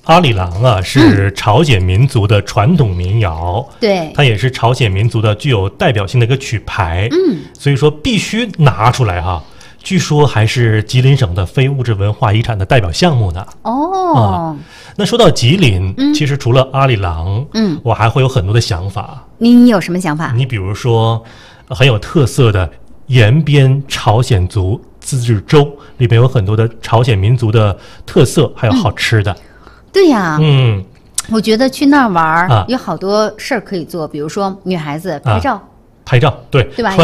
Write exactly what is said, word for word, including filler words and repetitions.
阿里郎啊，是朝鲜民族的传统民谣， 嗯、对， 它也是朝鲜民族的具有代表性的一个曲牌， 嗯， 所以说必须拿出来哈。据说还是吉林省的非物质文化遗产的代表项目呢。 哦， 啊，那说到吉林， 嗯、 其实除了阿里郎， 嗯， 我还会有很多的想法。 你有什么想法？ 你比如说，很有特色的延边朝鲜族自治州，里面有很多的朝鲜民族的特色，还有好吃的。嗯对呀， 嗯， 我觉得去那儿玩、 啊、 有好多事儿可以做，比如说女孩子拍照， 啊、拍照，对， 对吧？